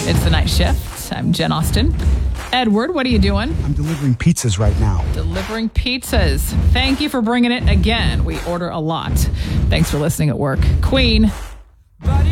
It's the night shift. I'm Jen Austen. Edward, what are you doing? I'm delivering pizzas right now. Delivering pizzas. Thank you for bringing it again. We order a lot. Thanks for listening at work. Queen.